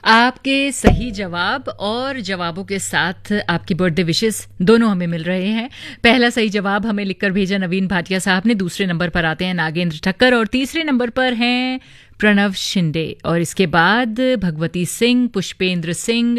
आपके सही जवाब और जवाबों के साथ आपकी बर्थडे विशेस दोनों हमें मिल रहे हैं। पहला सही जवाब हमें लिखकर भेजा नवीन भाटिया साहब ने। दूसरे नंबर पर आते हैं नागेंद्र ठक्कर और तीसरे नंबर पर हैं प्रणव शिंदे। और इसके बाद भगवती सिंह, पुष्पेंद्र सिंह,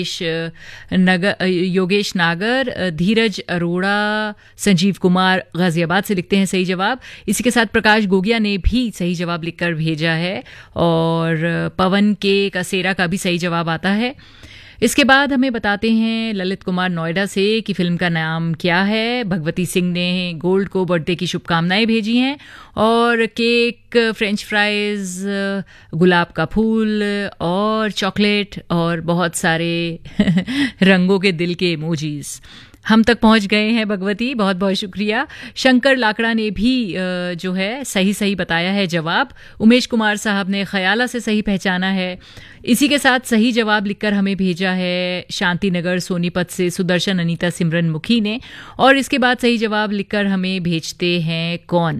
योगेश नागर, धीरज अरोड़ा, संजीव कुमार गाजियाबाद से लिखते हैं सही जवाब। इसी के साथ प्रकाश गोगिया ने भी सही जवाब लिखकर भेजा है और पवन के कसेरा का भी सही जवाब आता है। इसके बाद हमें बताते हैं ललित कुमार नोएडा से कि फिल्म का नाम क्या है। भगवती सिंह ने गोल्ड को बर्थडे की शुभकामनाएं भेजी हैं और केक, फ्रेंच फ्राइज, गुलाब का फूल और चॉकलेट और बहुत सारे रंगों के दिल के इमोजीज हम तक पहुंच गए हैं। भगवती, बहुत बहुत शुक्रिया। शंकर लाकड़ा ने भी जो है सही बताया है जवाब। उमेश कुमार साहब ने खयाला से सही पहचाना है। इसी के साथ सही जवाब लिखकर हमें भेजा है शांतिनगर सोनीपत से सुदर्शन अनीता सिमरन मुखी ने। और इसके बाद सही जवाब लिखकर हमें भेजते हैं कौन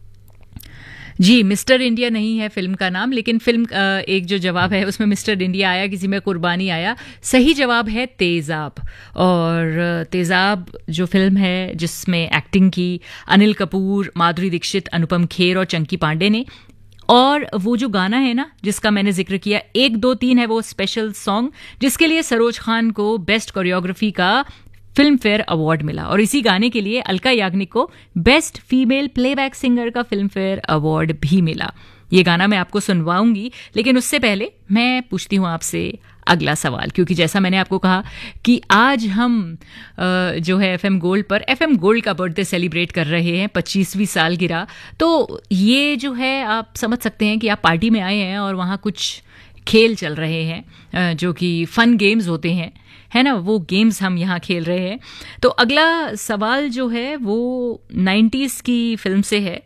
जी, मिस्टर इंडिया नहीं है फिल्म का नाम, लेकिन फिल्म एक जो जवाब है उसमें मिस्टर इंडिया आया, किसी में कुर्बानी आया। सही जवाब है तेजाब। और तेजाब जो फिल्म है जिसमें एक्टिंग की अनिल कपूर, माधुरी दीक्षित, अनुपम खेर और चंकी पांडे ने। और वो जो गाना है ना जिसका मैंने जिक्र किया 1 2 3 है वो स्पेशल सॉन्ग जिसके लिए सरोज खान को बेस्ट कोरियोग्राफी का फिल्म फेयर अवार्ड मिला। और इसी गाने के लिए अलका याग्निक को बेस्ट फीमेल प्लेबैक सिंगर का फिल्म फेयर अवार्ड भी मिला। ये गाना मैं आपको सुनवाऊंगी, लेकिन उससे पहले मैं पूछती हूँ आपसे अगला सवाल, क्योंकि जैसा मैंने आपको कहा कि आज हम जो है एफएम गोल्ड का बर्थडे सेलिब्रेट कर रहे हैं, 25वीं सालगिरह। तो ये जो है आप समझ सकते हैं कि आप पार्टी में आए हैं और वहाँ कुछ खेल चल रहे हैं जो कि फन गेम्स होते हैं, है ना, वो गेम्स हम यहाँ खेल रहे हैं। तो अगला सवाल जो है वो 90s की फिल्म से है।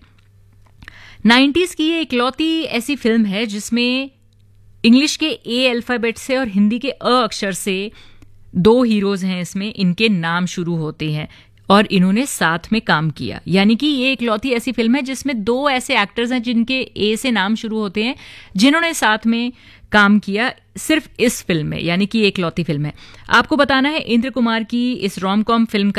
90s की ये इकलौती ऐसी फिल्म है जिसमें इंग्लिश के ए अल्फाबेट से और हिंदी के अ अक्षर से 2 हीरोज हैं। इसमें इनके नाम शुरू होते हैं और इन्होंने साथ में काम किया, यानी कि ये इकलौती ऐसी फिल्म है जिसमें 2 ऐसे एक्टर्स हैं जिनके ए से नाम शुरू होते हैं, जिन्होंने साथ में काम किया सिर्फ इस फिल्म में, यानी कि एक इकलौती फिल्म है। आपको बताना है इंद्र कुमार की इस रोम कॉम फिल्म का